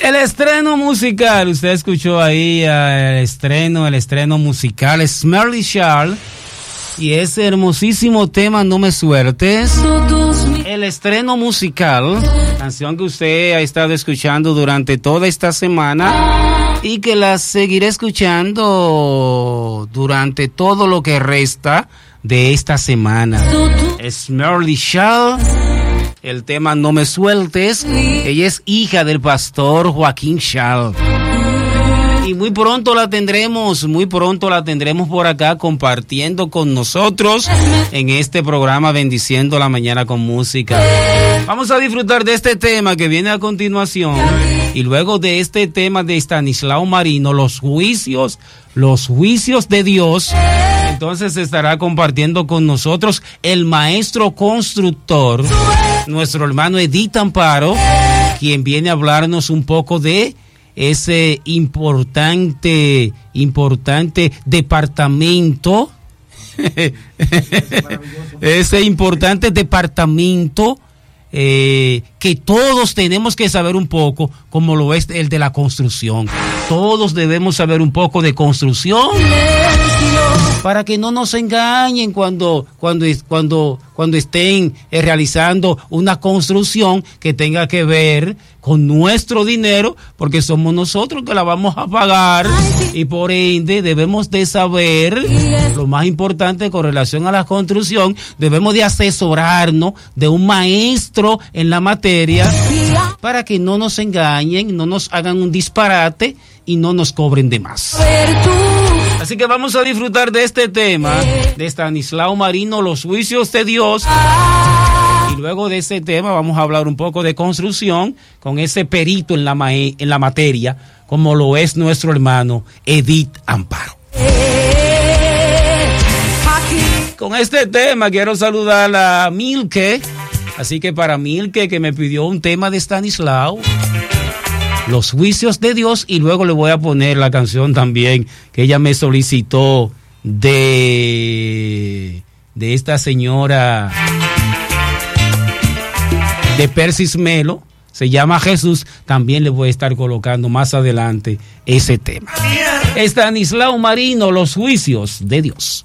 El estreno musical, usted escuchó ahí el estreno musical Smelly Child y ese hermosísimo tema No Me Sueltes. El estreno musical, canción que usted ha estado escuchando durante toda esta semana y que la seguiré escuchando durante todo lo que resta de esta semana. Smelly Child. El tema No Me Sueltes. Ella es hija del pastor Joaquín Child. Y muy pronto la tendremos por acá compartiendo con nosotros en este programa Bendiciendo la Mañana con Música. Vamos a disfrutar de este tema que viene a continuación. Y luego de este tema de Estanislao Marino, los juicios de Dios. Entonces estará compartiendo con nosotros el maestro constructor, nuestro hermano Edith Amparo, quien viene a hablarnos un poco de ese importante departamento, que todos tenemos que saber un poco, como lo es el de la construcción. Todos debemos saber un poco de construcción para que no nos engañen cuando estén realizando una construcción que tenga que ver con nuestro dinero, porque somos nosotros que la vamos a pagar y por ende debemos de saber lo más importante con relación a la construcción. Debemos de asesorarnos de un maestro en la materia para que no nos engañen, no nos hagan un disparate y no nos cobren de más. Así que vamos a disfrutar de este tema de Estanislao Marino, los juicios de Dios. Y luego de ese tema vamos a hablar un poco de construcción con ese perito en la materia, como lo es nuestro hermano Edith Amparo. Con este tema quiero saludar a Milke. Así que para Milke, que me pidió un tema de Estanislao, los juicios de Dios, y luego le voy a poner la canción también que ella me solicitó de esta señora de Persis Melo, se llama Jesús. También le voy a estar colocando más adelante ese tema. Estanislao Marino, los juicios de Dios.